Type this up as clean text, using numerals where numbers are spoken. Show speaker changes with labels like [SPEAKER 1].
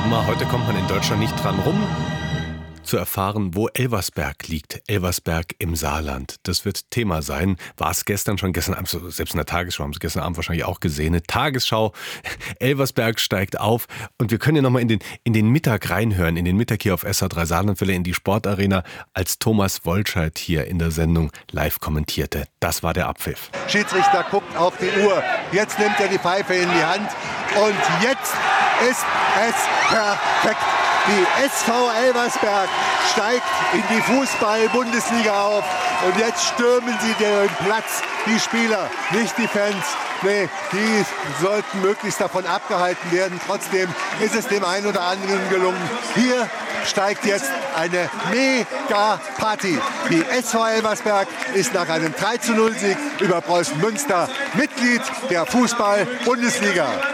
[SPEAKER 1] Sommer. Heute kommt man in Deutschland nicht dran rum, zu erfahren, wo Elversberg liegt. Elversberg im Saarland. Das wird Thema sein. War es gestern Abend, selbst in der Tagesschau haben Sie gestern Abend wahrscheinlich auch gesehen. Eine Tagesschau, Elversberg steigt auf. Und wir können ja nochmal in den Mittag reinhören, in den Mittag hier auf SR3 Saarlandwelle in die Sportarena, als Thomas Wolscheid hier in der Sendung live kommentierte. Das war der Abpfiff.
[SPEAKER 2] Schiedsrichter guckt auf die Uhr. Jetzt nimmt er die Pfeife in die Hand. Und jetzt ist es perfekt. Die SV Elversberg steigt in die Fußball-Bundesliga auf. Und jetzt stürmen sie den Platz. Die Spieler, nicht die Fans. Nee, die sollten möglichst davon abgehalten werden. Trotzdem ist es dem einen oder anderen gelungen. Hier steigt jetzt eine Mega-Party. Die SV Elversberg ist nach einem 3:0-Sieg über Preußen Münster Mitglied der Fußball-Bundesliga.